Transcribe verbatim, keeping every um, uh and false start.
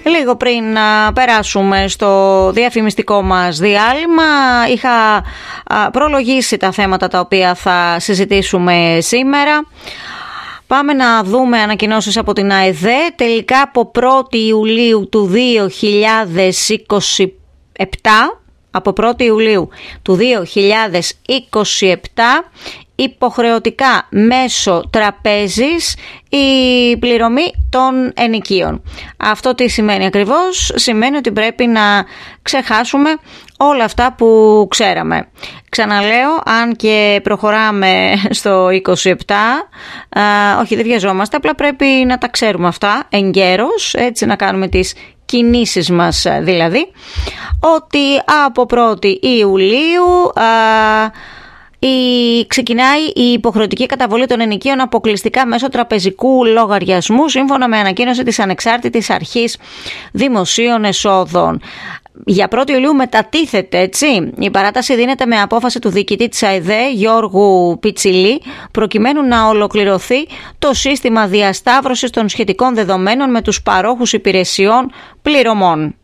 Λίγο πριν να περάσουμε στο διαφημιστικό μας διάλειμμα, είχα προλογίσει τα θέματα τα οποία θα συζητήσουμε σήμερα. Πάμε να δούμε ανακοινώσεις από την ΑΕΔΕ. Τελικά από πρώτη Ιουλίου του δύο χιλιάδες είκοσι επτά, από πρώτη Ιουλίου του δύο χιλιάδες είκοσι επτά, υποχρεωτικά μέσω τραπέζης η πληρωμή των ενοικίων. Αυτό τι σημαίνει ακριβώς? Σημαίνει ότι πρέπει να ξεχάσουμε όλα αυτά που ξέραμε. Ξαναλέω, αν και προχωράμε στο είκοσι επτά, α, όχι δεν βιαζόμαστε, απλά πρέπει να τα ξέρουμε αυτά εγκαίρως, έτσι να κάνουμε τις κινήσεις μας δηλαδή, ότι από πρώτη Ιουλίου α, Η, ξεκινάει η υποχρεωτική καταβολή των ενοικίων αποκλειστικά μέσω τραπεζικού λογαριασμού, σύμφωνα με ανακοίνωση της Ανεξάρτητης Αρχής Δημοσίων Εσόδων. Για πρώτη Ιουλίου μετατίθεται, έτσι. Η παράταση δίνεται με απόφαση του διοικητή της ΑΕΔΕ, Γιώργου Πιτσιλή, προκειμένου να ολοκληρωθεί το σύστημα διασταύρωσης των σχετικών δεδομένων με τους παρόχους υπηρεσιών πληρωμών.